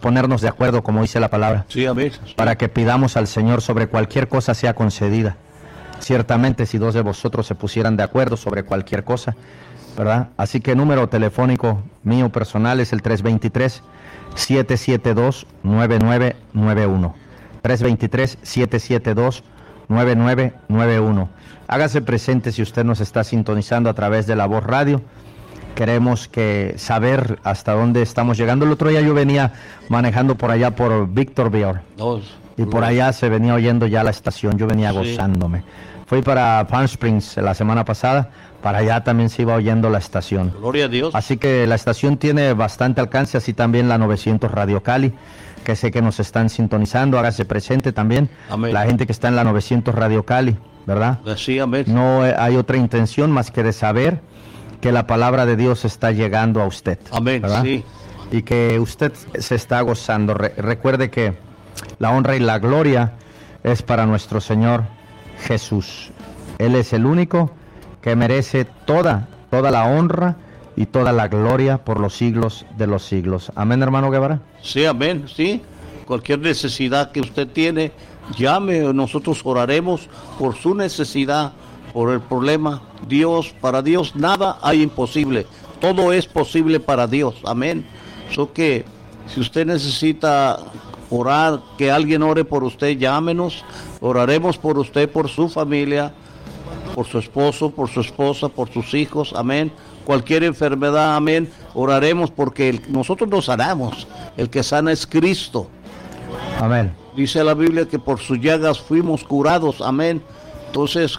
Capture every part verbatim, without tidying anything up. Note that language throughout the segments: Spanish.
ponernos de acuerdo, como dice la palabra, sí, amén, sí. Para que pidamos al Señor sobre cualquier cosa sea concedida. Ciertamente, si dos de vosotros se pusieran de acuerdo sobre cualquier cosa, ¿verdad? Así que el número telefónico mío personal es el tres dos tres, siete siete dos, nueve nueve nueve uno. tres dos tres, siete siete dos, nueve nueve nueve uno. Hágase presente si usted nos está sintonizando a través de La Voz Radio. Queremos que saber hasta dónde estamos llegando. El otro día yo venía manejando por allá por Victorville. Dos. Y por allá se venía oyendo ya la estación. Yo venía gozándome. Sí. Fui para Palm Springs la semana pasada. Para allá también se iba oyendo la estación. Gloria a Dios. Así que la estación tiene bastante alcance, así también la novecientos Radio Cali, que sé que nos están sintonizando. Hágase presente también. Amén. La gente que está en la novecientos Radio Cali, ¿verdad? Sí, amén. No hay otra intención más que de saber que la palabra de Dios está llegando a usted. Amén, ¿verdad? sí. Y que usted se está gozando. Re- recuerde que la honra y la gloria es para nuestro Señor Jesús. Él es el único que merece toda, toda la honra y toda la gloria por los siglos de los siglos. Amén, hermano Guevara. Sí, amén, sí. Cualquier necesidad que usted tiene, llame, nosotros oraremos por su necesidad, por el problema. Dios, para Dios nada hay imposible. Todo es posible para Dios. Amén. So que si usted necesita orar, que alguien ore por usted, llámenos. Oraremos por usted, por su familia, por su esposo, por su esposa, por sus hijos. Amén. Cualquier enfermedad, amén. Oraremos porque el, nosotros nos sanamos. El que sana es Cristo. Amén. Dice la Biblia que por sus llagas fuimos curados. Amén. Entonces,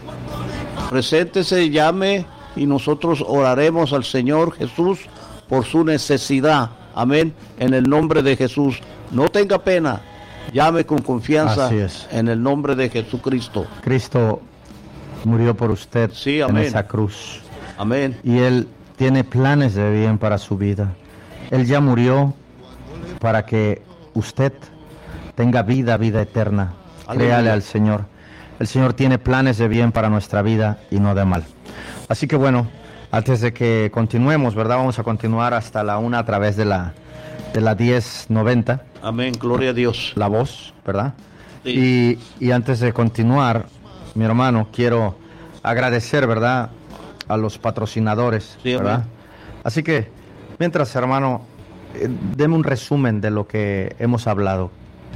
preséntese, llame y nosotros oraremos al Señor Jesús por su necesidad. Amén. En el nombre de Jesús. No tenga pena. Llame con confianza. Así es. En el nombre de Jesucristo. Cristo murió por usted sí, en amén. esa cruz. Amén. Y Él tiene planes de bien para su vida. Él ya murió para que usted tenga vida, vida eterna. Aleluya. Créale al Señor. El Señor tiene planes de bien para nuestra vida y no de mal. Así que bueno, antes de que continuemos, ¿verdad? Vamos a continuar hasta la una a través de la, de la diez noventa. Amén, gloria a Dios. La voz, ¿verdad? Sí. Y, y antes de continuar, mi hermano, quiero agradecer, ¿verdad?, a los patrocinadores, sí, ¿verdad? Amén. Así que, mientras, hermano, eh, deme un resumen de lo que hemos hablado.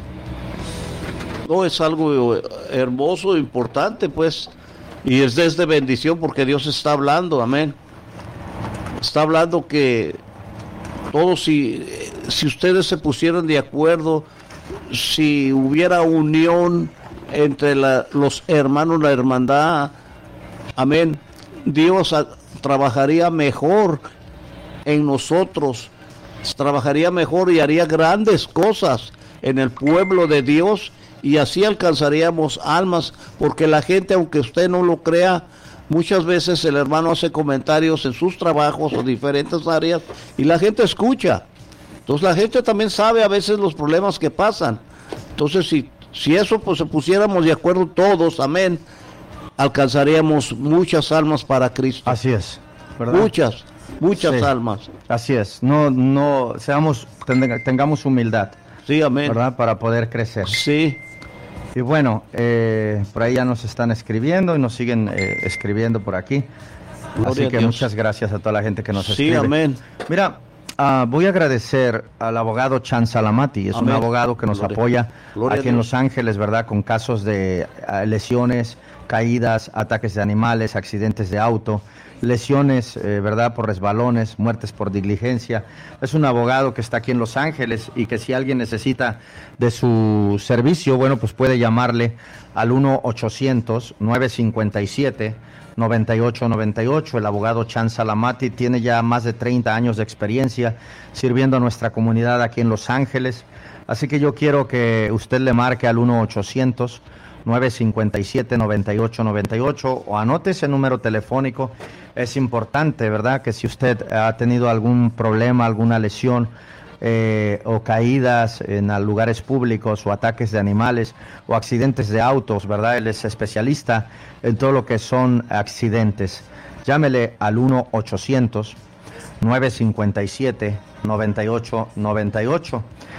No, es algo hermoso, importante, pues, y es desde bendición porque Dios está hablando, amén. Está hablando que todos, si, si ustedes se pusieran de acuerdo, si hubiera unión entre la, los hermanos, la hermandad, amén, Dios a, trabajaría mejor en nosotros, trabajaría mejor y haría grandes cosas en el pueblo de Dios, y así alcanzaríamos almas, porque la gente, aunque usted no lo crea, muchas veces el hermano hace comentarios en sus trabajos o diferentes áreas y la gente escucha. Entonces la gente también sabe a veces los problemas que pasan. Entonces si, si eso pues se pusiéramos de acuerdo todos, amén, alcanzaríamos muchas almas para Cristo. Así es, ¿verdad? Muchas, muchas Sí. almas. Así es. No, no, seamos, tenga- tengamos humildad, Sí, amén. ¿verdad? Para poder crecer. Sí. Y bueno, eh, por ahí ya nos están escribiendo y nos siguen eh, escribiendo por aquí. Gloria Así a que Dios. muchas gracias a toda la gente que nos Sí, escribe. amén. Mira, ah, voy a agradecer al abogado Chan Salamati. Es Amén. un abogado que nos Gloria- apoya Gloria a aquí en Dios. Los Ángeles, ¿verdad? Con casos de ah, lesiones, caídas, ataques de animales, accidentes de auto, lesiones, eh, ¿verdad? Por resbalones, muertes por negligencia. Es un abogado que está aquí en Los Ángeles y que si alguien necesita de su servicio, bueno, pues puede llamarle al uno ochocientos, nueve cinco siete, noventa y ocho noventa y ocho. El abogado Chan Salamati tiene ya más de treinta años de experiencia sirviendo a nuestra comunidad aquí en Los Ángeles. Así que yo quiero que usted le marque al uno ochocientos, nueve cinco siete, noventa y ocho noventa y ocho o anote ese número telefónico. Es importante, ¿verdad?, que si usted ha tenido algún problema, alguna lesión eh, o caídas en lugares públicos o ataques de animales o accidentes de autos, ¿verdad? Él es especialista en todo lo que son accidentes. Llámele al uno ochocientos, nueve cinco siete, nueve ocho nueve ocho.